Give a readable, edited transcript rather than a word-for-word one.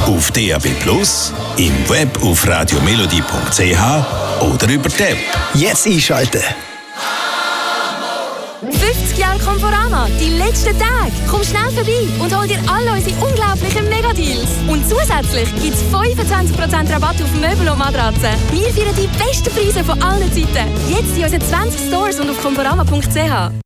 Auf DAB+, im Web auf radiomelodie.ch oder über die App. Jetzt einschalten. 50 Jahre Conforama, die letzten Tage. Komm schnell vorbei und hol dir alle unsere unglaublichen Megadeals. Und zusätzlich gibt es 25% Rabatt auf Möbel und Matratzen. Wir feiern die besten Preise von allen Zeiten. Jetzt in unseren 20 Stores und auf conforama.ch.